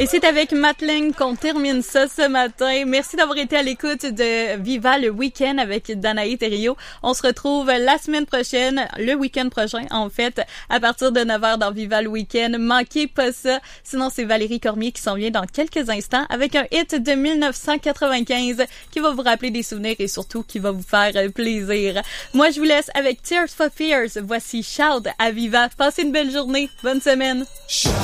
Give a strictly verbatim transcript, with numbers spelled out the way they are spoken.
Et c'est avec Matling qu'on termine ça ce matin. Merci d'avoir été à l'écoute de Viva le week-end avec Danaï Thériault. On se retrouve la semaine prochaine, le week-end prochain en fait, à partir de neuf heures dans Viva le week-end. Manquez pas ça. Sinon, c'est Valérie Cormier qui s'en vient dans quelques instants avec un hit de dix-neuf cent quatre-vingt-quinze qui va vous rappeler des souvenirs et surtout qui va vous faire plaisir. Moi, je vous laisse avec Tears for Fears. Voici Shout à Viva. Passez une belle journée. Bonne semaine.